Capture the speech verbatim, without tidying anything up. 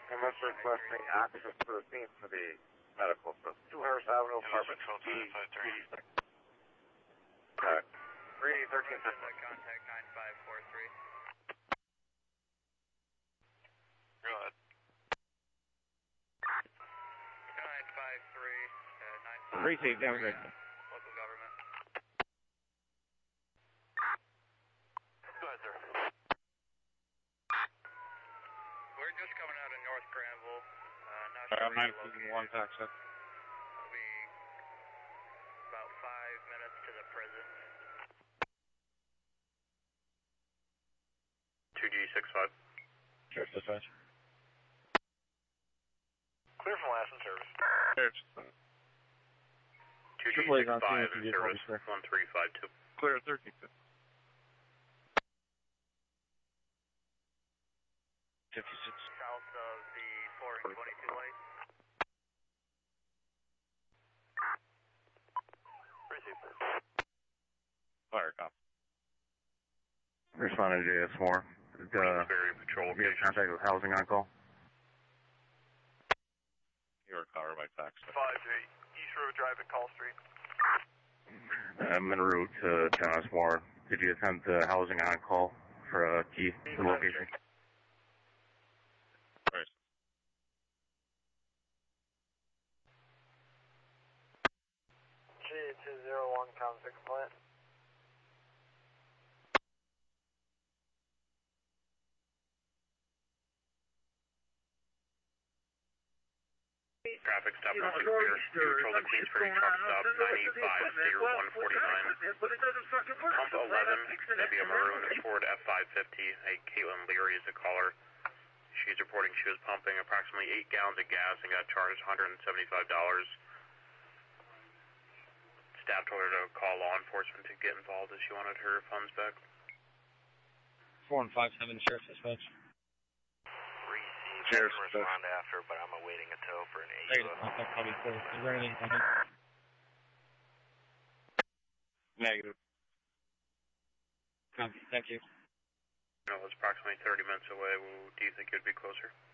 And that's requesting access to the scene for the medical. So two Harris Avenue apartment. Alright. three thirteen fifty. Contact nine five four three. Go ahead. nine five three, uh, nine five Three seat down there. local government. Go ahead, sir. We're just coming out of North Granville. Uh, not Uh, sure where nine you're located. one taxi. It'll be about five minutes to the prison. two G six five. Sheriff's dispatch. Clear from last in service. Sheriff's two G Triple A's six on scene five if you in did service. want to one three five two. clear thirteen fifty. fifty-six. South of the four and twenty-two light. Receive. Fire cop. Responding to J S Moore. Uh, Queensberry Patrol you have Location. contact with housing on call? You are covered by fax. five eight East Road Drive at Call Street. I'm en route to John S. Moore. Did you attend the housing on call for a key to location? Right. G two zero one, com six plant. Traffic stop number clear. Control the Queensberry truck stop nine eight five zero one four nine. Pump eleven, that'd be a maroon Ford F five fifty. Hey, Caitlin Leary is the caller. She's reporting she was pumping approximately eight gallons of gas and got charged one hundred seventy-five dollars. Staff told her to call law enforcement to get involved as she wanted her funds back. four and five seven, Sheriff's Dispatch. Receive. Cheers. I can respond after, but I'm awaiting a tow for an A U. Negative, contact copy four. Is there anything coming? Negative. Copy, thank you. No, it's approximately thirty minutes away. Do you think it would be closer?